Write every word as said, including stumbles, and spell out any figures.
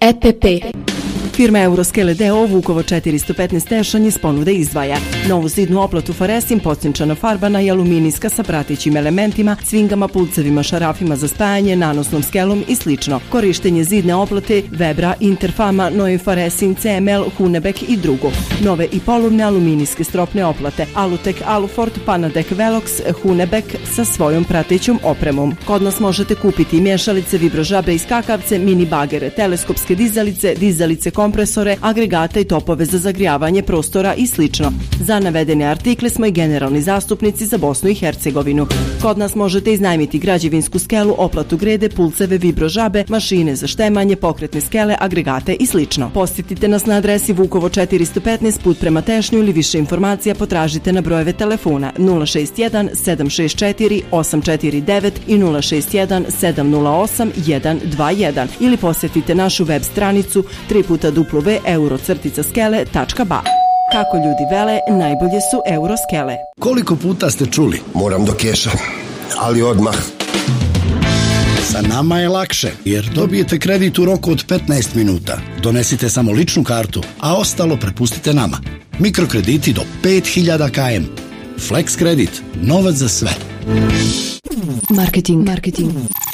E P P. Firma Euroskele d o o Vukovo četiristo petnaest Tešanj iz ponude izdvaja novu zidnu oplatu Foresim, podcjenčana farbana i aluminijska sa pratećim elementima, cvingama, pulcevima, šarafima za spajanje, nanosnom skelom i slično. Korištenje zidne oplate Vebra, Interfama, Novi Foresim, C M L, Hunebek i drugo. Nove i polovne aluminijske stropne oplate Alutek, Alufort, Panadek, Velox, Hunebek sa svojom pratećom opremom. Kod nas možete kupiti mješalice, vibrožabe i skakavce, mini bagere, teleskopske dizalice, dizalice kompresore, agregate i topove za zagrijavanje prostora i slično. Za navedene artikle smo i generalni zastupnici za Bosnu i Hercegovinu. Kod nas možete iznajmiti građevinsku skelu, oplatu grede, pulceve, vibrožabe, mašine za štemanje, pokretne skele, agregate i slično. Posjetite nas na adresi Vukovo četiristo petnaest, put prema Tešnju, ili više informacija potražite na brojeve telefona nula šest jedan sedam šest četiri osam četiri devet i nula šest jedan sedam nula osam jedan dva jedan ili posjetite našu web stranicu tri puta w w w tačka euro skele tačka b a. Kako ljudi vele, najbolje su Euroskele. Koliko puta ste čuli? Moram do keša, ali odmah. Sa nama je lakše, jer dobijete kredit u roku od petnaest minuta. Donesite samo ličnu kartu, a ostalo prepustite nama. Mikrokrediti do pet hiljada kilometara. Flex kredit, novac za sve. Marketing. Marketing.